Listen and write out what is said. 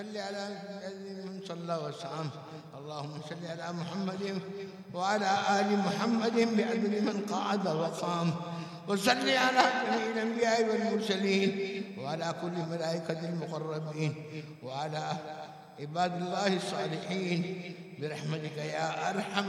صل على من صلى وسام. اللهم صل على محمد وعلى آل محمد بعدد من قعد وقام. وصل على جميع الأنبياء والمرسلين وعلى كل ملائكة المقربين وعلى عباد الله الصالحين برحمتك يا أرحم